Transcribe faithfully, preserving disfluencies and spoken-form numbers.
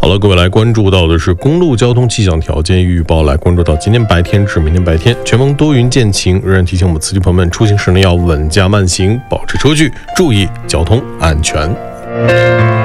好了，各位来关注到的是公路交通气象条件预报，来关注到今天白天至明天白天，全蒙多云见晴。仍然提醒我们司机朋友们，出行时呢要稳驾慢行，保持车距，注意交通安全。